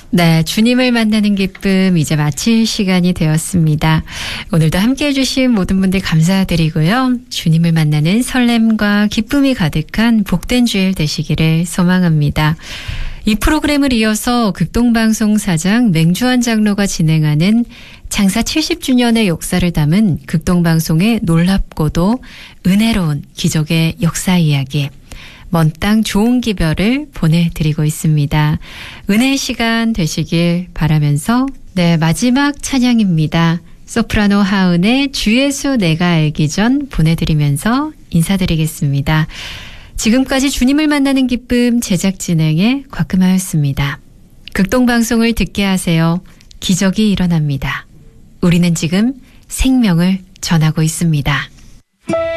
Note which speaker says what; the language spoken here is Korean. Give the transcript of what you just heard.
Speaker 1: 네, 주님을 만나는 기쁨 이제 마칠 시간이 되었습니다. 오늘도 함께해 주신 모든 분들 감사드리고요. 주님을 만나는 설렘과 기쁨이 가득한 복된 주일 되시기를 소망합니다. 이 프로그램을 이어서 극동방송 사장 맹주환 장로가 진행하는 장사 70주년의 역사를 담은 극동방송의 놀랍고도 은혜로운 기적의 역사 이야기 먼 땅 좋은 기별을 보내드리고 있습니다. 은혜의 시간 되시길 바라면서 네, 마지막 찬양입니다. 소프라노 하은의 주 예수 내가 알기 전 보내드리면서 인사드리겠습니다. 지금까지 주님을 만나는 기쁨 제작 진행의 곽금하였습니다. 극동방송을 듣게 하세요. 기적이 일어납니다. 우리는 지금 생명을 전하고 있습니다.